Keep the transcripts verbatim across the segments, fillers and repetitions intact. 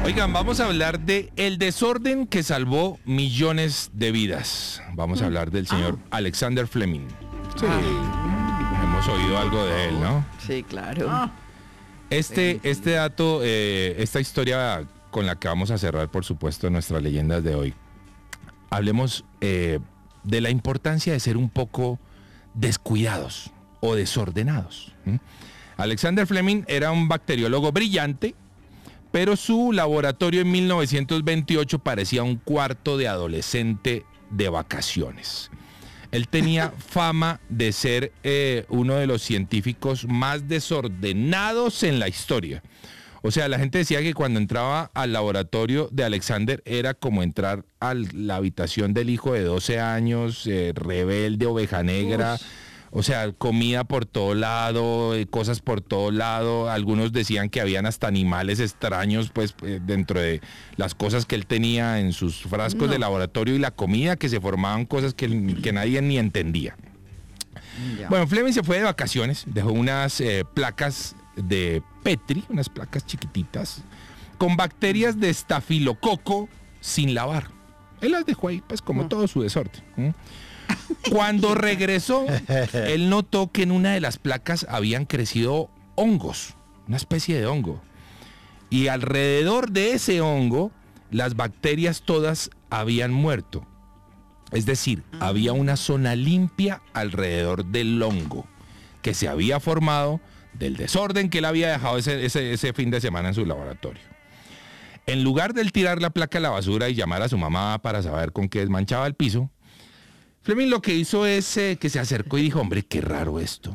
Oigan, vamos a hablar de el desorden que salvó millones de vidas. Vamos a hablar del señor ah. Alexander Fleming. Sí. Ah. Hemos oído algo de él, ¿no? Sí, claro. Ah. Este, este dato, eh, esta historia con la que vamos a cerrar, por supuesto, nuestras leyendas de hoy. Hablemos eh, de la importancia de ser un poco descuidados o desordenados. ¿Mm? Alexander Fleming era un bacteriólogo brillante, pero su laboratorio en mil novecientos veintiocho parecía un cuarto de adolescente de vacaciones. Él tenía fama de ser eh, uno de los científicos más desordenados en la historia. O sea, la gente decía que cuando entraba al laboratorio de Alexander era como entrar a la habitación del hijo de doce años, eh, rebelde, oveja negra. Uf. O sea, comida por todo lado, eh, cosas por todo lado. Algunos decían que habían hasta animales extraños, pues, eh, dentro de las cosas que él tenía en sus frascos no. de laboratorio y la comida, que se formaban cosas que, que nadie ni entendía. Ya. Bueno, Fleming se fue de vacaciones, dejó unas eh, placas de Petri, unas placas chiquititas, con bacterias de estafilococo sin lavar. Él las dejó ahí, pues, como no. todo su desorden. ¿Mm? Cuando regresó, él notó que en una de las placas habían crecido hongos, una especie de hongo. Y alrededor de ese hongo, las bacterias todas habían muerto. Es decir, uh-huh. había una zona limpia alrededor del hongo que se había formado del desorden que él había dejado ese, ese, ese fin de semana en su laboratorio. En lugar de él tirar la placa a la basura y llamar a su mamá para saber con qué desmanchaba el piso, Fleming lo que hizo es eh, que se acercó y dijo, hombre, qué raro esto.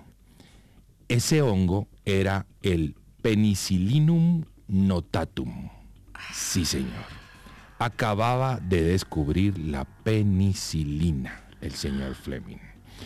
Ese hongo era el Penicillinum notatum. Sí, señor. Acababa de descubrir la penicilina, el señor Fleming.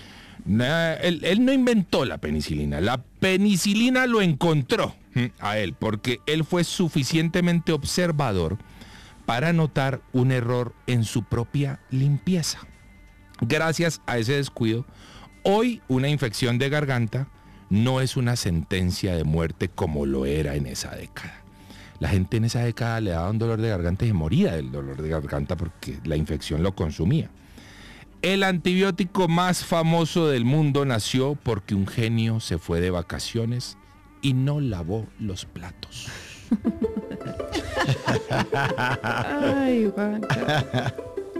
Nah, él, él no inventó la penicilina, la penicilina lo encontró a él, porque él fue suficientemente observador para notar un error en su propia limpieza. Gracias a ese descuido, hoy una infección de garganta no es una sentencia de muerte como lo era en esa década. La gente en esa década le daba un dolor de garganta y se moría del dolor de garganta porque la infección lo consumía. El antibiótico más famoso del mundo nació porque un genio se fue de vacaciones y no lavó los platos. Ay, Juanca.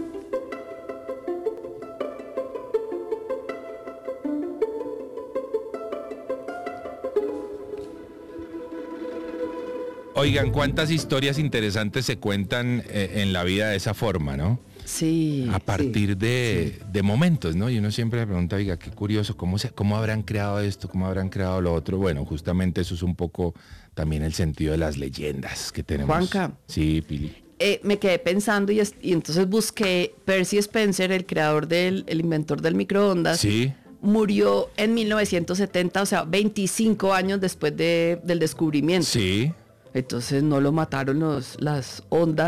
Oigan, cuántas historias interesantes se cuentan eh, en la vida de esa forma, ¿no? Sí. A partir sí, de, sí. de momentos, ¿no? Y uno siempre le pregunta, oiga, qué curioso, ¿cómo, se, ¿cómo habrán creado esto? ¿Cómo habrán creado lo otro? Bueno, justamente eso es un poco también el sentido de las leyendas que tenemos. Juanca. Sí, Pili. Eh, me quedé pensando y, y entonces busqué Percy Spencer, el creador del, el inventor del microondas. Sí. Murió en mil novecientos setenta, o sea, veinticinco años después de, del descubrimiento. Sí. Entonces no lo mataron los, las ondas